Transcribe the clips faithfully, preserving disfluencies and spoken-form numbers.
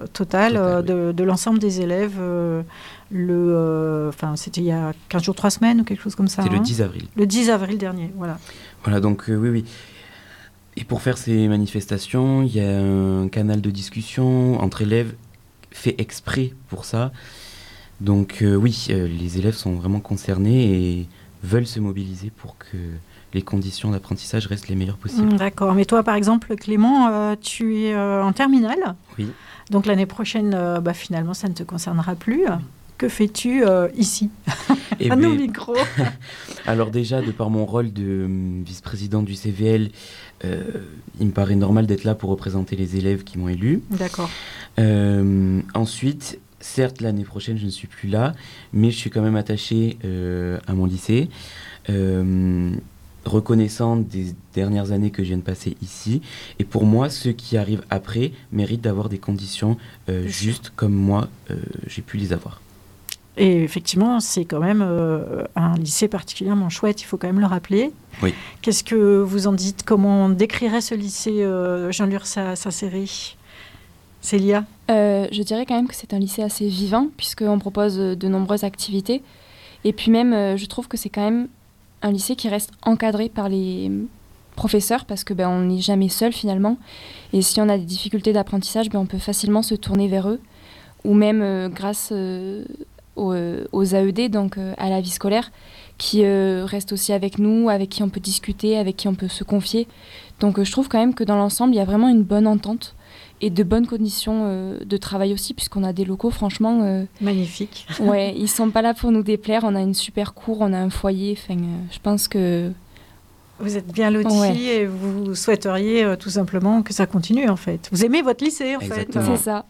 total, Total euh, oui. de, de l'ensemble des élèves. Euh, le, euh, enfin, c'était il y a quinze jours, trois semaines ou quelque chose comme ça. C'était hein le dix avril. Le dix avril dernier, voilà. Voilà, donc euh, oui, oui. Et pour faire ces manifestations, il y a un canal de discussion entre élèves fait exprès pour ça. Donc euh, oui, euh, les élèves sont vraiment concernés et veulent se mobiliser pour que les conditions d'apprentissage restent les meilleures possibles. Mmh, d'accord. Mais toi, par exemple, Clément, euh, tu es euh, en terminale. Oui. Donc l'année prochaine, euh, bah, finalement, ça ne te concernera plus. Oui. Que fais-tu euh, ici Eh à ben, nos micros? Alors déjà, de par mon rôle de euh, vice-président du C V L, euh, il me paraît normal d'être là pour représenter les élèves qui m'ont élu. D'accord. Euh, ensuite, certes, l'année prochaine, je ne suis plus là, mais je suis quand même attaché euh, à mon lycée, euh, reconnaissant des dernières années que je viens de passer ici. Et pour moi, ceux qui arrivent après méritent d'avoir des conditions euh, justes comme moi, euh, j'ai pu les avoir. Et effectivement, c'est quand même euh, un lycée particulièrement chouette, il faut quand même le rappeler. Oui. Qu'est-ce que vous en dites? Comment on décrirait ce lycée, euh, Jean-Lure Saint-Céry? Célia? euh, Je dirais quand même que c'est un lycée assez vivant, puisqu'on propose de nombreuses activités. Et puis même, euh, je trouve que c'est quand même un lycée qui reste encadré par les professeurs, parce que ben, on n'est jamais seul finalement. Et si on a des difficultés d'apprentissage, ben, on peut facilement se tourner vers eux. Ou même euh, grâce... Euh, Aux, aux A E D, donc euh, à la vie scolaire, qui euh, restent aussi avec nous, avec qui on peut discuter, avec qui on peut se confier. Donc euh, je trouve quand même que dans l'ensemble, il y a vraiment une bonne entente et de bonnes conditions euh, de travail aussi, puisqu'on a des locaux franchement... Euh, magnifiques. Ouais, ils ne sont pas là pour nous déplaire, on a une super cour, on a un foyer, enfin, euh, je pense que... Vous êtes bien lotis ouais. Et vous souhaiteriez euh, tout simplement que ça continue en fait. Vous aimez votre lycée en Exactement. fait. C'est ça.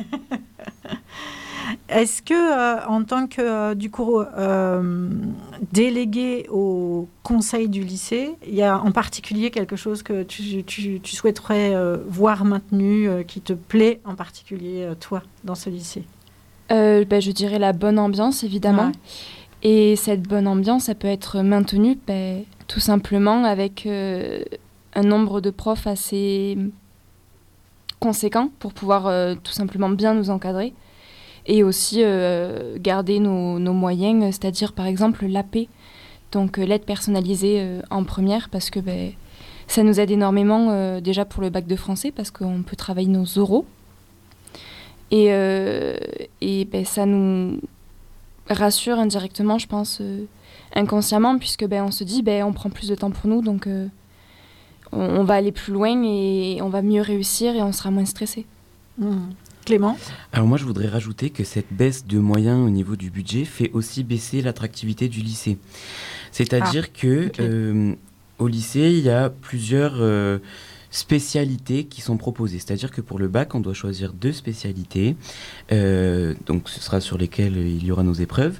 Est-ce que, euh, en tant que, euh, du coup, euh, délégué au conseil du lycée, il y a en particulier quelque chose que tu, tu, tu souhaiterais euh, voir maintenu, euh, qui te plaît en particulier, euh, toi, dans ce lycée? euh, ben, Je dirais la bonne ambiance, évidemment. Ouais. Et cette bonne ambiance, ça peut être maintenue ben, tout simplement avec euh, un nombre de profs assez conséquent pour pouvoir euh, tout simplement bien nous encadrer. Et aussi euh, garder nos, nos moyens, c'est-à-dire par exemple l'A P, donc euh, l'aide personnalisée euh, en première, parce que ben, ça nous aide énormément euh, déjà pour le bac de français, parce qu'on peut travailler nos oraux. Et, euh, et ben, ça nous rassure indirectement, je pense, euh, inconsciemment, puisque ben, on se dit ben, on prend plus de temps pour nous, donc euh, on, on va aller plus loin et on va mieux réussir et on sera moins stressé. Mmh. Clément? Alors moi, je voudrais rajouter que cette baisse de moyens au niveau du budget fait aussi baisser l'attractivité du lycée. C'est-à-dire ah, que okay. euh, au lycée, il y a plusieurs euh, spécialités qui sont proposées. C'est-à-dire que pour le bac, on doit choisir deux spécialités. Euh, donc ce sera sur lesquelles il y aura nos épreuves.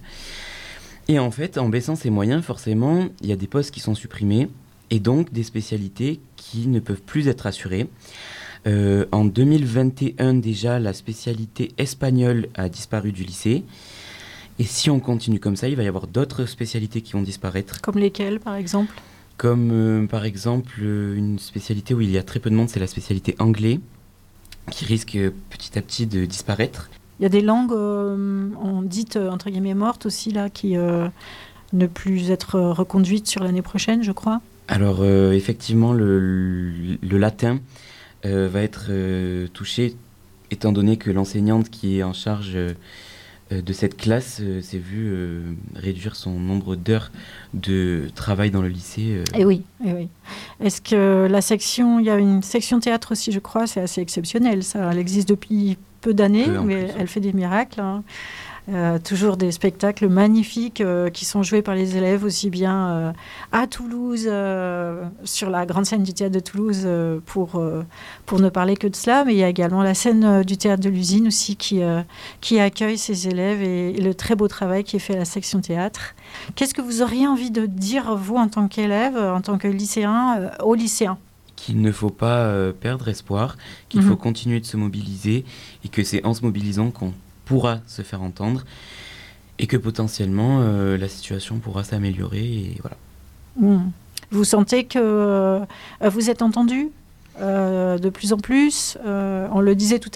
Et en fait, en baissant ces moyens, forcément, il y a des postes qui sont supprimés et donc des spécialités qui ne peuvent plus être assurées. Euh, en deux mille vingt et un, déjà, la spécialité espagnole a disparu du lycée. Et si on continue comme ça, il va y avoir d'autres spécialités qui vont disparaître. Comme lesquelles, par exemple? Comme, euh, par exemple, euh, une spécialité où il y a très peu de monde, c'est la spécialité anglais, qui risque euh, petit à petit de disparaître. Il y a des langues, euh, on dit, euh, entre guillemets, mortes aussi, là, qui euh, ne plus être reconduites sur l'année prochaine, je crois. Alors, euh, effectivement, le, le, le latin... Euh, va être euh, touchée, étant donné que l'enseignante qui est en charge euh, de cette classe euh, s'est vue euh, réduire son nombre d'heures de travail dans le lycée. Euh. Et oui, et oui. Est-ce que la section, il y a une section théâtre aussi, je crois, c'est assez exceptionnel, ça. Elle existe depuis peu d'années, peu mais plus, elle fait des miracles. Hein. Euh, toujours des spectacles magnifiques euh, qui sont joués par les élèves aussi bien euh, à Toulouse, euh, sur la grande scène du théâtre de Toulouse, euh, pour, euh, pour ne parler que de cela, mais il y a également la scène euh, du théâtre de l'usine aussi qui, euh, qui accueille ces élèves et, et le très beau travail qui est fait à la section théâtre. Qu'est-ce que vous auriez envie de dire, vous, en tant qu'élève, en tant que lycéen, euh, aux lycéens? Qu'il ne faut pas euh, perdre espoir, qu'il mmh. faut continuer de se mobiliser et que c'est en se mobilisant qu'on pourra se faire entendre et que potentiellement euh, la situation pourra s'améliorer et voilà. Mmh. Vous sentez que euh, vous êtes entendu euh, de plus en plus, euh, on le disait tout